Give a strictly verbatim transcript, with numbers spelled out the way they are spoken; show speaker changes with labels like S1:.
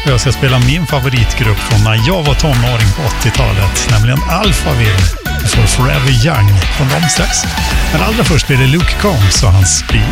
S1: Och jag ska spela min favoritgrupp från när jag var tonåring på åttiotalet, nämligen Alphaville för Forever Young från dem strax. Men allra först blir det Luke Combs och hans Speed.